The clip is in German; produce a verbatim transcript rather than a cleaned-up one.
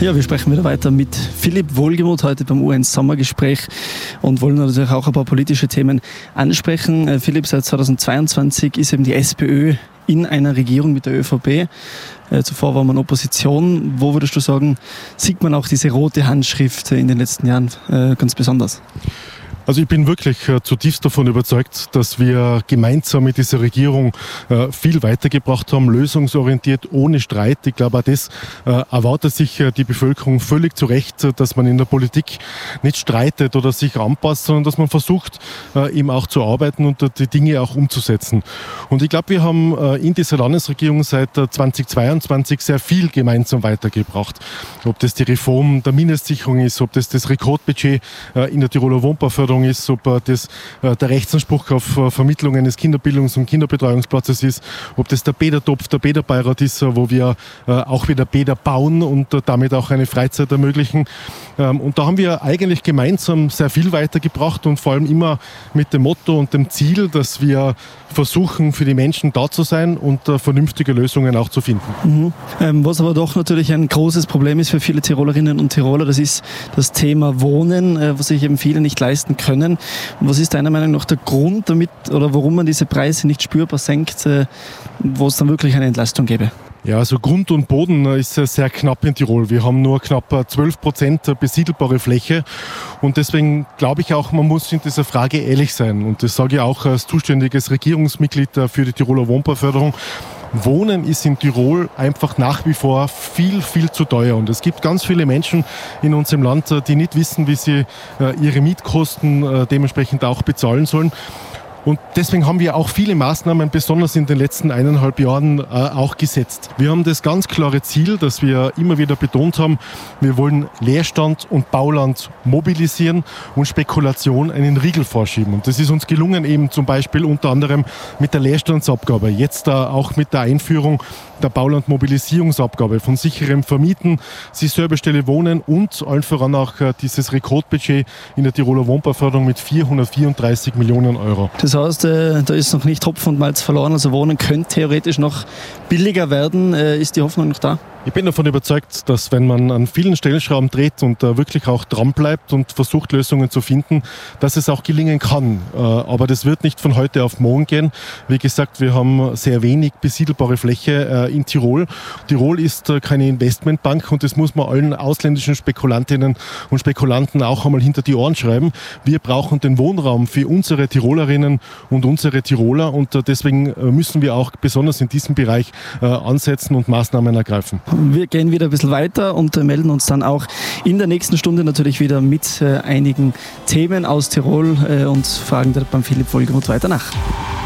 Ja, wir sprechen wieder weiter mit Philipp Wohlgemuth heute beim U eins Sommergespräch und wollen natürlich auch ein paar politische Themen ansprechen. Philipp, seit zweitausendzweiundzwanzig ist eben die SPÖ in einer Regierung mit der ÖVP. Äh, zuvor war man Opposition. Wo würdest du sagen, sieht man auch diese rote Handschrift in den letzten Jahren äh, ganz besonders? Also ich bin wirklich äh, zutiefst davon überzeugt, dass wir gemeinsam mit dieser Regierung äh, viel weitergebracht haben, lösungsorientiert, ohne Streit. Ich glaube, auch das äh, erwartet sich äh, die Bevölkerung völlig zu Recht, äh, dass man in der Politik nicht streitet oder sich anpasst, sondern dass man versucht, äh, eben auch zu arbeiten und äh, die Dinge auch umzusetzen. Und ich glaube, wir haben äh, in dieser Landesregierung seit äh, zweitausendzweiundzwanzig sehr viel gemeinsam weitergebracht. Ob das die Reform der Mindestsicherung ist, ob das das Rekordbudget äh, in der Tiroler Wohnbauförderung ist, ob das äh, der Rechtsanspruch auf äh, Vermittlung eines Kinderbildungs- und Kinderbetreuungsplatzes ist, ob das der Bädertopf, der Bäderbeirat ist, äh, wo wir äh, auch wieder Bäder bauen und äh, damit auch eine Freizeit ermöglichen. Ähm, und da haben wir eigentlich gemeinsam sehr viel weitergebracht und vor allem immer mit dem Motto und dem Ziel, dass wir versuchen, für die Menschen da zu sein und äh, vernünftige Lösungen auch zu finden. Mhm. Ähm, was aber doch natürlich ein großes Problem ist für viele Tirolerinnen und Tiroler, das ist das Thema Wohnen, äh, was sich eben viele nicht leisten können. Und was ist deiner Meinung nach der Grund damit oder warum man diese Preise nicht spürbar senkt, äh, wo es dann wirklich eine Entlastung gäbe? Ja, also Grund und Boden ist sehr knapp in Tirol. Wir haben nur knapp zwölf Prozent besiedelbare Fläche und deswegen glaube ich auch, man muss in dieser Frage ehrlich sein. Und das sage ich auch als zuständiges Regierungsmitglied für die Tiroler Wohnbauförderung. Wohnen ist in Tirol einfach nach wie vor viel, viel zu teuer. Und es gibt ganz viele Menschen in unserem Land, die nicht wissen, wie sie ihre Mietkosten dementsprechend auch bezahlen sollen. Und deswegen haben wir auch viele Maßnahmen, besonders in den letzten eineinhalb Jahren, äh, auch gesetzt. Wir haben das ganz klare Ziel, das wir immer wieder betont haben. Wir wollen Leerstand und Bauland mobilisieren und Spekulation einen Riegel vorschieben. Und das ist uns gelungen, eben zum Beispiel unter anderem mit der Leerstandsabgabe, jetzt äh, auch mit der Einführung der Baulandmobilisierungsabgabe von sicherem Vermieten, sich selber Stelle wohnen und allen voran auch äh, dieses Rekordbudget in der Tiroler Wohnbauförderung mit vierhundertvierunddreißig Millionen Euro. Das heißt, äh, da ist noch nicht Hopfen und Malz verloren, also Wohnen könnte theoretisch noch billiger werden. Äh, ist die Hoffnung noch da? Ich bin davon überzeugt, dass wenn man an vielen Stellschrauben dreht und äh, wirklich auch dran bleibt und versucht, Lösungen zu finden, dass es auch gelingen kann. Äh, aber das wird nicht von heute auf morgen gehen. Wie gesagt, wir haben sehr wenig besiedelbare Fläche äh, in Tirol. Tirol ist äh, keine Investmentbank und das muss man allen ausländischen Spekulantinnen und Spekulanten auch einmal hinter die Ohren schreiben. Wir brauchen den Wohnraum für unsere Tirolerinnen und unsere Tiroler und äh, deswegen äh, müssen wir auch besonders in diesem Bereich äh, ansetzen und Maßnahmen ergreifen. Wir gehen wieder ein bisschen weiter und melden uns dann auch in der nächsten Stunde natürlich wieder mit äh, einigen Themen aus Tirol äh, und fragen dann beim Philipp Wohlgemuth weiter nach.